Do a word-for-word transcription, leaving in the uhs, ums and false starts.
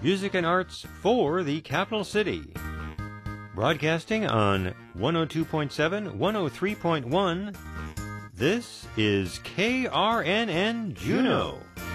music and arts for the capital city. Broadcasting on one oh two point seven, one oh three point one, this is K R N N Juneau.